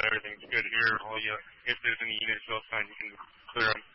everything's good here. If there's any units you all find, you can clear them.